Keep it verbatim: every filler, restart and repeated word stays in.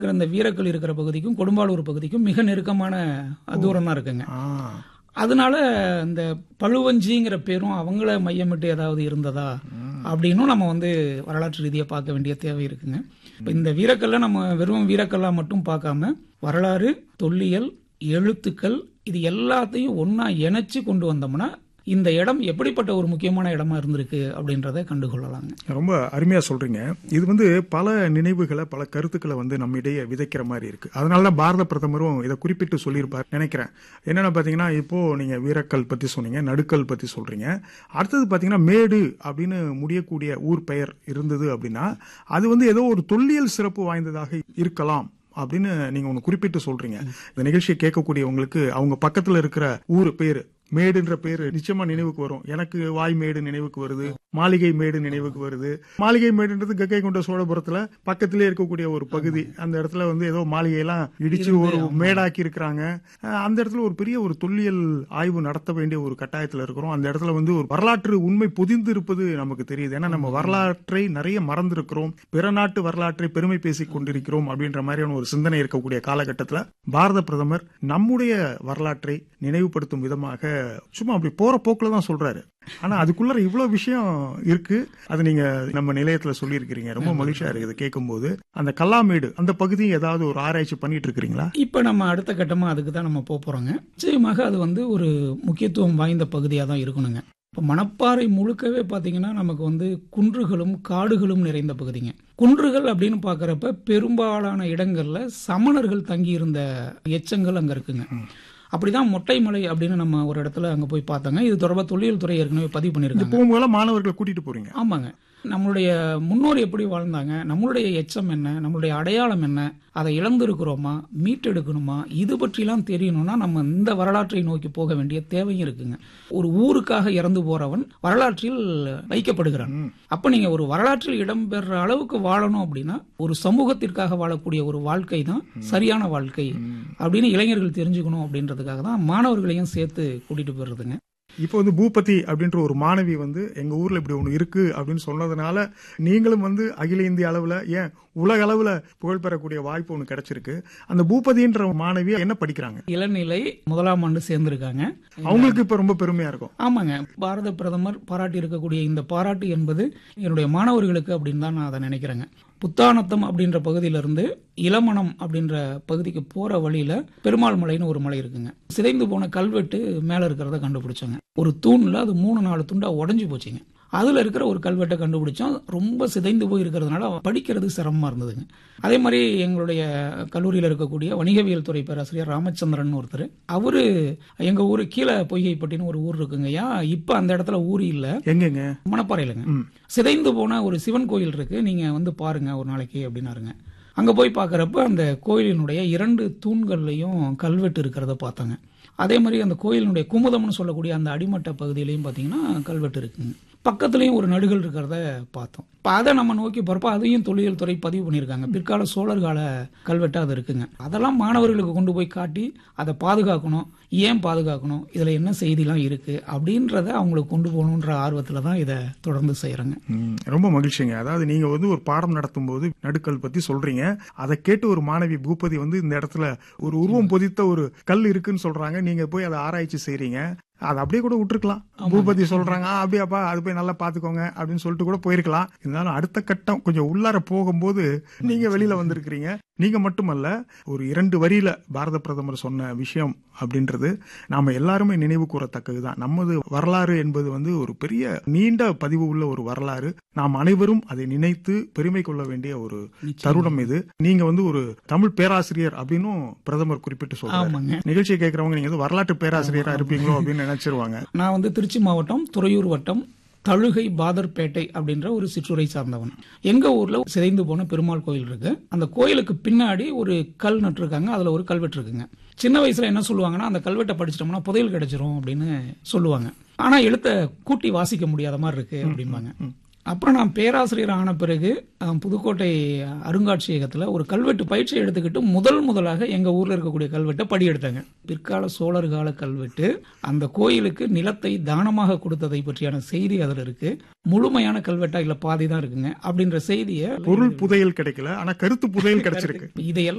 இந்த வீரக்கல் இருக்கிற பகுதிக்கும் கொடும்பாளூர் பகுதிக்கும் மிக நெருக்கமான தூரம் தான் இருக்குங்க. அதனால இந்த பழுவஞ்சிங்கிற பேரும் அவங்கள மையமிட்டு ஏதாவது இருந்ததா அப்படின்னும் நம்ம வந்து வரலாற்று ரீதியா பார்க்க வேண்டிய தேவை இருக்குங்க. இப்ப இந்த வீரக்கல்ல நம்ம வெறும் வீரக்கல்லா மட்டும் பார்க்காம வரலாறு, தொல்லியல், எழுத்துக்கள் இது எல்லாத்தையும் ஒன்னா இணைச்சு கொண்டு வந்தோம்னா இந்த இடம் எப்படிப்பட்ட ஒரு முக்கியமான இடமா இருந்திருக்கு அப்படின்றத கண்டுகொள்ளலாங்க. ரொம்ப அருமையா சொல்றீங்க. இது வந்து பல நினைவுகளை, பல கருத்துக்களை வந்து நம்ம இடையே விதைக்கிற மாதிரி இருக்கு. அதனாலதான் பாரத பிரதமரும் இதை குறிப்பிட்டு சொல்லியிருப்பார் நினைக்கிறேன். என்னன்னா பாத்தீங்கன்னா, இப்போ நீங்க வீரக்கல் பத்தி சொன்னீங்க, நடுக்கல் பத்தி சொல்றீங்க. அடுத்தது பாத்தீங்கன்னா மேடு அப்படின்னு முடியக்கூடிய ஊர் பெயர் இருந்தது அப்படின்னா அது வந்து ஏதோ ஒரு தொல்லியல் சிறப்பு வாய்ந்ததாக இருக்கலாம் அப்படின்னு நீங்க ஒன்னு குறிப்பிட்டு சொல்றீங்க. இந்த நிகழ்ச்சியை கேட்கக்கூடியவங்களுக்கு அவங்க பக்கத்துல இருக்கிற ஊர் பேரு மேடுன்ற பேரு நிச்சயமா நினைவுக்கு வரும். எனக்கு வாய் மேடு நினைவுக்கு வருது, மாளிகை மேடு நினைவுக்கு வருது. மாளிகை மேடுன்றது கங்கை கொண்ட சோழபுரத்துல பக்கத்திலே இருக்கக்கூடிய ஒரு பகுதி. அந்த இடத்துல வந்து ஏதோ மாளிகையெல்லாம் இடிச்சு ஒரு மேடாக்கி இருக்கிறாங்க. அந்த இடத்துல ஒரு பெரிய ஒரு தொல்லியல் ஆய்வு நடத்த வேண்டிய ஒரு கட்டாயத்துல இருக்கிறோம். அந்த இடத்துல வந்து ஒரு வரலாற்று உண்மை பொதிந்து இருப்பது நமக்கு தெரியுது. ஏன்னா நம்ம வரலாற்றை நிறைய மறந்திருக்கிறோம், பிற நாட்டு வரலாற்றை பெருமை பேசிக் கொண்டிருக்கிறோம் அப்படின்ற மாதிரியான ஒரு சிந்தனை இருக்கக்கூடிய காலகட்டத்துல பாரத பிரதமர் நம்முடைய வரலாற்றை நினைவுபடுத்தும் விதமாக சும்மா அப்படி போற போக்குல தான் சொல்றாரு. ஆனா அதுக்குள்ள இவ்வளவு விஷயம் இருக்கு. அது நீங்க நம்ம நிலையத்துல சொல்லி இருக்கிறீங்க. ரொம்ப மகிழ்ச்சியா இருக்குது கேட்கும் போது. அந்த கல்லாமேடு அந்த பகுதி ஏதாவது ஒரு ஆராய்ச்சி பண்ணிட்டு இருக்கிறீங்களா? இப்ப நம்ம அடுத்த கட்டமா அதுக்கு தான் நம்ம போறோங்க. நிச்சயமாக அது வந்து ஒரு முக்கியத்துவம் வாய்ந்த பகுதியா தான் இருக்கணுங்க. இப்போ மணப்பாறை முழுக்கவே பார்த்தீங்கன்னா நமக்கு வந்து குன்றுகளும் காடுகளும் நிறைந்த பகுதிங்க. குன்றுகள் அப்படின்னு பார்க்குறப்ப பெரும்பாலான இடங்கள்ல சமணர்கள் தங்கி இருந்த எச்சங்கள் அங்கே இருக்குங்க. அப்படிதான் மொட்டைமலை அப்படின்னு நம்ம ஒரு இடத்துல அங்க போய் பார்த்தாங்க. இது தொடர்பாக தொல்லியல் துறை ஏற்கனவே பதிவு பண்ணிருக்காங்க. மாணவர்களை கூட்டிட்டு போறீங்க? ஆமாங்க. நம்மளுடைய முன்னோர் எப்படி வாழ்ந்தாங்க, நம்மளுடைய எச்சம் என்ன, நம்மளுடைய அடையாளம் என்ன, அதை இழந்திருக்கிறோமா, மீட்டெடுக்கணுமா, இது பற்றிலாம் தெரியணும்னா நம்ம இந்த வரலாற்றை நோக்கி போக வேண்டிய தேவையும் இருக்குங்க. ஒரு ஊருக்காக இறந்து போறவன் வரலாற்றில் வைக்கப்படுகிறான். அப்ப நீங்க ஒரு வரலாற்றில் இடம்பெற அளவுக்கு வாழணும் அப்படின்னா ஒரு சமூகத்திற்காக வாழக்கூடிய ஒரு வாழ்க்கை தான் சரியான வாழ்க்கை அப்படின்னு இளைஞர்கள் தெரிஞ்சுக்கணும் அப்படின்றதுக்காக தான் மாணவர்களையும் சேர்த்து கூட்டிட்டு போயிடுறதுங்க. இப்போ வந்து பூபதி அப்படின்ற ஒரு மாணவி வந்து எங்க ஊர்ல இப்படி ஒண்ணு இருக்கு அப்படின்னு சொன்னதுனால நீங்களும் வந்து அகில இந்திய அளவுல, ஏன் உலக அளவுல புகழ் பெறக்கூடிய வாய்ப்பு ஒண்ணு கிடைச்சிருக்கு. அந்த பூபதின்ற மாணவி என்ன படிக்கிறாங்க? இளநிலை முதலாம் ஆண்டு சேர்ந்திருக்காங்க. அவங்களுக்கு இப்ப ரொம்ப பெருமையா இருக்கும். ஆமாங்க. பாரத பிரதமர் பாராட்டி இருக்கக்கூடிய இந்த பாராட்டு என்பது என்னுடைய மாணவர்களுக்கு அப்படின்னு தான் நான் அதை நினைக்கிறேங்க. புத்தானத்தம் அப்படின்ற பகுதியிலிருந்து இளமணம் அப்படின்ற பகுதிக்கு போற வழியில பெருமாள் மலைன்னு ஒரு மலை இருக்குங்க. சிதைந்து போன கல்வெட்டு மேல இருக்கிறத கண்டுபிடிச்சாங்க. ஒரு தூண்ல அது மூணு நாலு துண்டா உடஞ்சு போச்சுங்க. அதுல இருக்கிற ஒரு கல்வெட்டை கண்டுபிடிச்சோம். ரொம்ப சிதைந்து போய் இருக்கிறதுனால படிக்கிறது சிரமமா இருந்ததுங்க. அதே மாதிரி எங்களுடைய கல்லூரியில் இருக்கக்கூடிய வணிகவியல் துறை பேராசிரியர் ராமச்சந்திரன் ஒருத்தர், அவரு எங்க ஊரு கீழே பொய்கைப்பட்டின்னு ஒரு ஊர் இருக்குங்கய்யா. இப்ப அந்த இடத்துல ஊர் இல்ல. எங்கங்க? மணப்பாறையிலங்க. சிதைந்து போன ஒரு சிவன் கோயில் இருக்கு, நீங்க வந்து பாருங்க ஒரு நாளைக்கு அப்படின்னாருங்க. அங்க போய் பாக்குறப்ப அந்த கோயிலினுடைய இரண்டு தூண்கள்லயும் கல்வெட்டு இருக்கிறத பார்த்தாங்க. அதே மாதிரி அந்த கோயிலினுடைய குமுதம்னு சொல்லக்கூடிய அந்த அடிமட்ட பகுதியிலையும் பாத்தீங்கன்னா கல்வெட்டு இருக்குங்க. பக்கத்துலயும் ஒரு நடுகள் இருக்கிறத பார்த்தோம். இப்ப அதை நம்ம நோக்கி போறப்ப அதையும் தொல்லியல் துறை பதிவு பண்ணியிருக்காங்க. பிற்கால சோழர் கால கல்வெட்டு அது இருக்குங்க. அதெல்லாம் மாணவர்களுக்கு கொண்டு போய் காட்டி அதை பாதுகாக்கணும், ஏன் பாதுகாக்கணும், இதுல என்ன செய்திலாம் இருக்கு அப்படின்றத அவங்களுக்கு கொண்டு போகணுன்ற ஆர்வத்துல தான் இதை தொடர்ந்து செய்யறாங்க. ரொம்ப மகிழ்ச்சிங்க. அதாவது நீங்க வந்து ஒரு பாடம் நடத்தும் போது நடுக்கல் பத்தி சொல்றீங்க. அதை கேட்டு ஒரு மாணவி பூபதி வந்து இந்த இடத்துல ஒரு உருவம் பொதித்த ஒரு கல் இருக்குன்னு சொல்றாங்க. நீங்க போய் அதை ஆராய்ச்சி செய்றீங்க. அது அப்படியே கூட விட்டுருக்கலாம். பூபதி சொல்றாங்க அப்படியாப்பா அது போய் நல்லா பாத்துக்கோங்க அப்படின்னு சொல்லிட்டு கூட போயிருக்கலாம். இருந்தாலும் அடுத்த கட்டம் கொஞ்சம் உள்ளார போகும்போது நீங்க வெளியில வந்திருக்கிறீங்க. நீங்க மட்டுமல்ல, ஒரு இரண்டு வரியில பாரத பிரதமர் சொன்ன விஷயம் அப்படின்றது நாம எல்லாருமே நினைவு கூறத்தக்கதுதான். நமது வரலாறு என்பது வந்து ஒரு பெரிய நீண்ட பதிவு உள்ள ஒரு வரலாறு. நாம் அனைவரும் அதை நினைத்து பெருமை கொள்ள வேண்டிய ஒரு தருணம் இது. நீங்க வந்து ஒரு தமிழ் பேராசிரியர் அப்படின்னும் பிரதமர் குறிப்பிட்டு சொல்றாங்க. நிகழ்ச்சியை கேட்கறவங்க நீங்க வரலாற்று பேராசிரியரா இருப்பீங்களோ அப்படின்னு நினைச்சிருவாங்க. நான் வந்து திருச்சி மாவட்டம் துறையூர் வட்டம் தழுகை பாதர்பேட்டை அப்படின்ற ஒரு சிற்றூரை சார்ந்தவன். எங்க ஊர்ல சிதைந்து போன பெருமாள் கோயில் இருக்கு. அந்த கோயிலுக்கு பின்னாடி ஒரு கல் நட்டிருக்காங்க. அதுல ஒரு கல்வெட்டு இருக்குங்க. சின்ன வயசுல என்ன சொல்லுவாங்கன்னா, அந்த கல்வெட்டை படிச்சிட்டோம்னா புதையல் கிடைச்சிரும் அப்படின்னு சொல்லுவாங்க. ஆனா எழுத்த கூட்டி வாசிக்க முடியாத மாதிரி இருக்கு அப்படிம்பாங்க. அப்புறம் நான் பேராசிரியர் ஆன பிறகு அஹ், புதுக்கோட்டை அருங்காட்சியகத்தில் ஒரு கல்வெட்டு பயிற்சி எடுத்துக்கிட்டு முதல் முதலாக எங்கள் ஊரில் இருக்கக்கூடிய கல்வெட்டை படி எடுத்தாங்க. பிற்கால சோழர் கால கல்வெட்டு, அந்த கோயிலுக்கு நிலத்தை தானமாக கொடுத்ததை பற்றியான செய்தி அதில் இருக்கு. முழுமையான கல்வெட்டா இல்லை பாதி தான் இருக்குங்க அப்படின்ற செய்தியை பொருள் புதையல் கிடைக்கல, ஆனா கருத்து புதையல் கிடைச்சிருக்கு. இதையெல்லாம்